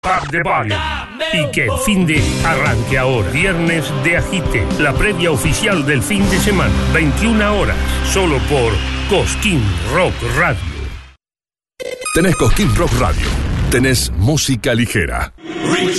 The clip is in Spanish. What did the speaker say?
Pub de Volume. Y que el fin de arranque ahora. Viernes de Agite, la previa oficial del fin de semana. 21 horas, solo por Cosquín Rock Radio. Tenés Cosquín Rock Radio. Tenés música ligera.